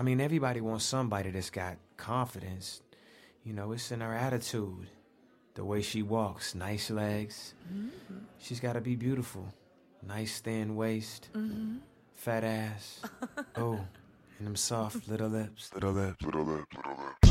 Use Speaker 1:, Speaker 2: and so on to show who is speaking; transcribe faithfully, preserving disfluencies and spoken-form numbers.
Speaker 1: I mean, everybody wants somebody that's got confidence. You know, it's in her attitude. The way she walks, nice legs. Mm-hmm. She's got to be beautiful. Nice thin waist. Mm-hmm. Fat ass. Oh, and them soft little lips. Little lips. Little lips. Little lips.